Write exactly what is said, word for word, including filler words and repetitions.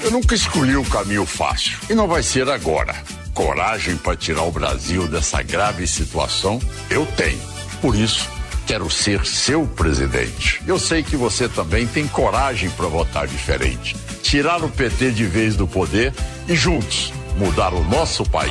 Eu nunca escolhi o caminho fácil e não vai ser agora. Coragem para tirar o Brasil dessa grave situação, eu tenho. Por isso, quero ser seu presidente. Eu sei que você também tem coragem para votar diferente. Tirar o P T de vez do poder e juntos mudar o nosso país.